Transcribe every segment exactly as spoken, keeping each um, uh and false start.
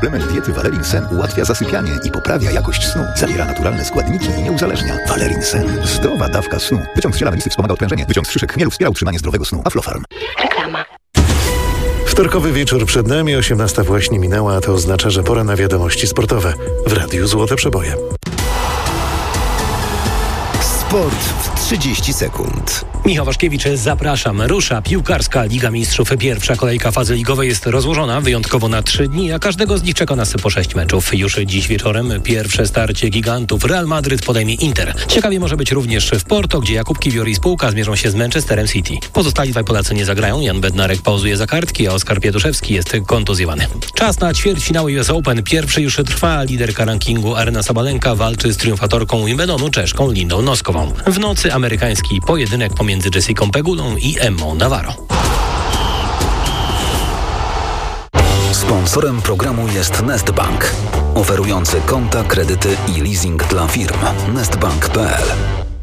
Suplement diety Valerin Sen ułatwia zasypianie i poprawia jakość snu. Zawiera naturalne składniki i nie uzależnia. Valerin Sen. Zdrowa dawka snu. Wyciąg z ziela melisy wspomaga odprężenie. Wyciąg z szyszek chmielu wspiera utrzymanie zdrowego snu. Aflofarm. Reklama. Wtorkowy wieczór przed nami, osiemnasta właśnie minęła, a to oznacza, że pora na wiadomości sportowe. W Radiu Złote Przeboje. Sport w trzydzieści sekund. Michał Waszkiewicz, zapraszam. Rusza piłkarska Liga Mistrzów. Pierwsza kolejka fazy ligowej jest rozłożona wyjątkowo na trzy dni, a każdego z nich czeka nas po sześć meczów. Już dziś wieczorem pierwsze starcie gigantów. Real Madryt podejmie Inter. Ciekawie może być również w Porto, gdzie Jakub Kiwior i spółka zmierzą się z Manchesterem City. Pozostali dwaj Polacy nie zagrają. Jan Bednarek pauzuje za kartki, a Oskar Pietuszewski jest kontuzjowany. Czas na ćwierćfinały U S Open. Pierwszy już trwa. Liderka rankingu Aryna Sabalenka walczy z triumfatorką Wimbledonu, Czeszką Lindą Noskową. W nocy amerykański pojedynek pomiędzy między Jessicą Pegulą i Emmą Navarro. Sponsorem programu jest Nestbank, oferujący konta, kredyty i leasing dla firm. nestbank kropka p l.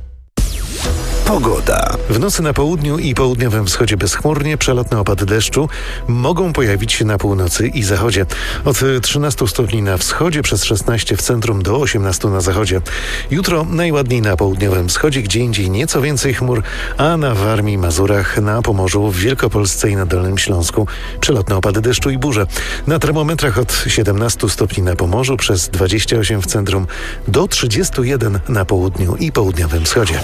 Pogoda. W nocy na południu i południowym wschodzie bezchmurnie, przelotne opady deszczu mogą pojawić się na północy i zachodzie. Od trzynastu stopni na wschodzie, przez szesnaście w centrum do osiemnastu na zachodzie. Jutro najładniej na południowym wschodzie, gdzie indziej nieco więcej chmur, a na Warmii, Mazurach, na Pomorzu, w Wielkopolsce i na Dolnym Śląsku przelotne opady deszczu i burze. Na termometrach od siedemnastu stopni na Pomorzu, przez dwadzieścia osiem w centrum do trzydziestu jeden na południu i południowym wschodzie.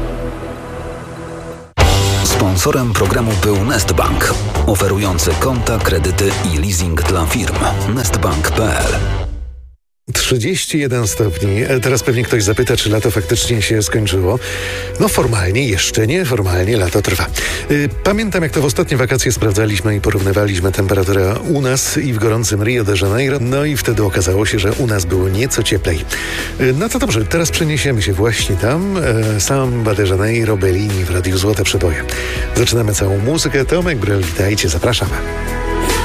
Sponsorem programu był Nestbank, oferujący konta, kredyty i leasing dla firm. nestbank kropka p l. trzydzieści jeden stopni. Teraz pewnie ktoś zapyta, czy lato faktycznie się skończyło. No formalnie jeszcze nie, formalnie lato trwa. Pamiętam, jak to w ostatnie wakacje sprawdzaliśmy i porównywaliśmy temperaturę u nas i w gorącym Rio de Janeiro. No i wtedy okazało się, że u nas było nieco cieplej. No to dobrze, teraz przeniesiemy się właśnie tam. Samba de Janeiro, Bellini w Radiu Złote Przeboje. Zaczynamy całą muzykę. Tomek Brel, witajcie, zapraszamy.